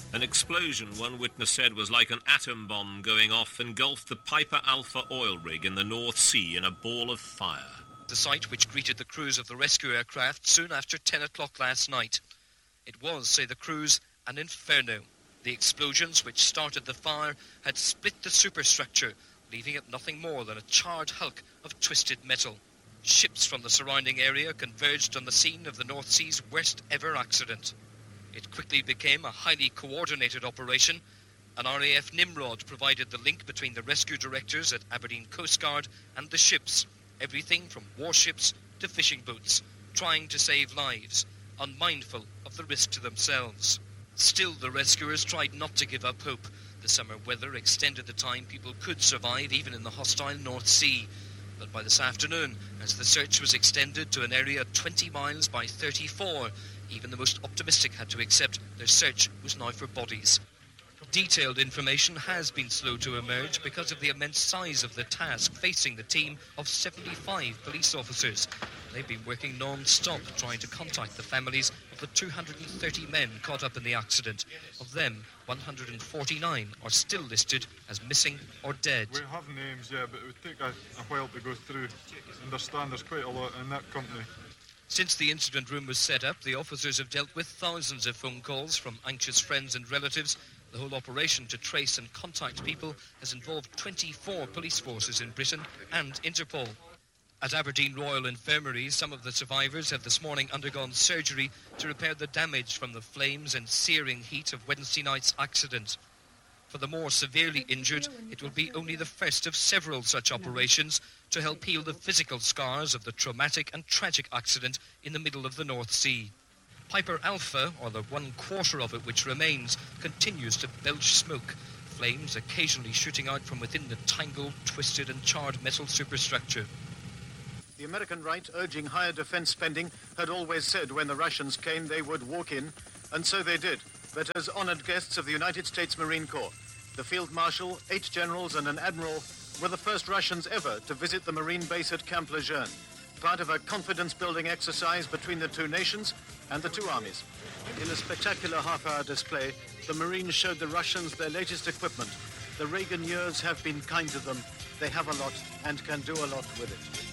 An explosion, one witness said, was like an atom bomb going off, engulfed the Piper Alpha oil rig in the North Sea in a ball of fire. The site which greeted the crews of the rescue aircraft soon after 10 o'clock last night. It was, say the crews, an inferno. The explosions which started the fire had split the superstructure, leaving it nothing more than a charred hulk of twisted metal. Ships from the surrounding area converged on the scene of the North Sea's worst ever accident. It quickly became a highly coordinated operation. An RAF Nimrod provided the link between the rescue directors at Aberdeen Coast Guard and the ships, everything from warships to fishing boats, trying to save lives, unmindful of the risk to themselves. Still, the rescuers tried not to give up hope. The summer weather extended the time people could survive even in the hostile North Sea. But by this afternoon, as the search was extended to an area 20 miles by 34, even the most optimistic had to accept their search was now for bodies. Detailed information has been slow to emerge because of the immense size of the task facing the team of 75 police officers. They've been working non-stop trying to contact the families of the 230 men caught up in the accident. Of them, 149 are still listed as missing or dead. We have names, yeah, but it would take a while to go through. Understand there's quite a lot in that company. Since the incident room was set up, the officers have dealt with thousands of phone calls from anxious friends and relatives. The whole operation to trace and contact people has involved 24 police forces in Britain and Interpol. At Aberdeen Royal Infirmary, some of the survivors have this morning undergone surgery to repair the damage from the flames and searing heat of Wednesday night's accident. For the more severely injured, it will be only the first of several such operations to help heal the physical scars of the traumatic and tragic accident in the middle of the North Sea. Piper Alpha, or the 1/4 of it which remains, continues to belch smoke, flames occasionally shooting out from within the tangled, twisted and charred metal superstructure. The American right, urging higher defense spending, had always said when the Russians came they would walk in, and so they did, but as honored guests of the United States Marine Corps. The Field Marshal, 8 generals and an admiral were the first Russians ever to visit the Marine base at Camp Lejeune, part of a confidence-building exercise between the two nations and the two armies. In a spectacular half-hour display, the Marines showed the Russians their latest equipment. The Reagan years have been kind to them. They have a lot and can do a lot with it.